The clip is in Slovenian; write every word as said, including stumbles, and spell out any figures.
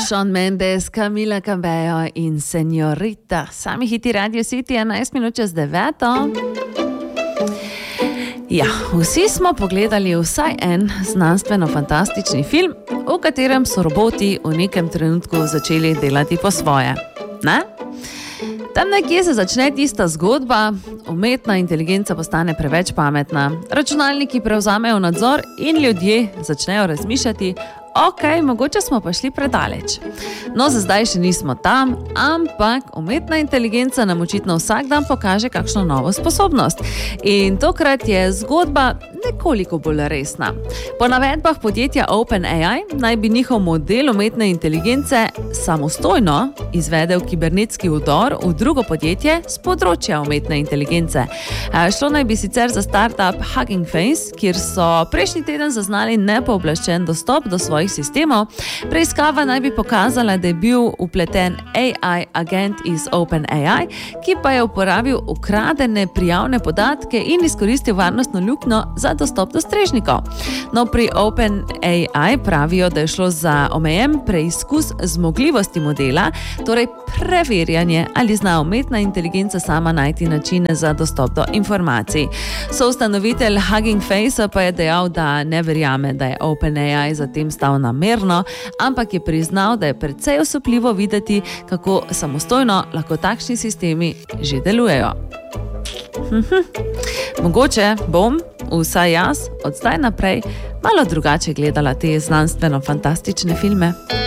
Shawn Mendes, Camila Cabello in Señorita. Sami hiti Radio City, enajst minut čez deveto. Ja, vsi smo pogledali vsaj en znanstveno-fantastični film, v katerem so roboti v nekem trenutku začeli delati po svoje. Ne? Tam nekje se začne tista zgodba, umetna inteligenca postane preveč pametna, računalniki prevzamejo nadzor in ljudje začnejo razmišljati, ok, mogoče smo pa šli predaleč. No, za zdaj še nismo tam, ampak umetna inteligenca nam očitno vsak dan pokaže kakšno novo sposobnost. In tokrat je zgodba nekoliko bolj resna. Po navedbah podjetja OpenAI naj bi njihov model umetne inteligence samostojno izvedel kibernetski vdor v drugo podjetje z področja umetne inteligence. Šlo naj bi sicer za startup Hugging Face, kjer so prejšnji teden zaznali nepooblaščen dostop do svojih sistemov. Preiskava naj bi pokazala, da je bil vpleten A I agent iz OpenAI, ki pa je uporabil ukradene prijavne podatke in izkoristil varnostno luknjo za dostop do strežnikov. No, pri OpenAI pravijo, da je šlo za omejen preizkus zmogljivosti modela, torej preverjanje, ali zna umetna inteligenca sama najti načine za dostop do informacij. Soustanovitelj Hugging Face pa je dejal, da ne verjame, da je OpenAI za tem stal namerno, ampak je priznal, da je precej osupljivo videti, kako samostojno lahko takšni sistemi že delujejo. Mogoče bom, vsaj jaz, od zdaj naprej malo drugače gledala te znanstveno-fantastične filme.